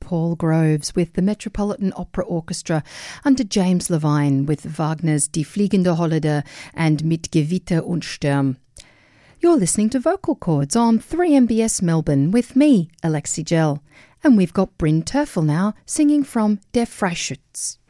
Paul Groves with the Metropolitan Opera Orchestra under James Levine with Wagner's Die Fliegende Holländer and Mit Gewitter und Sturm. You're listening to Vocal Chords on 3MBS Melbourne with me, Alexi Gell, and we've got Bryn Terfel now singing from Der Freischütz.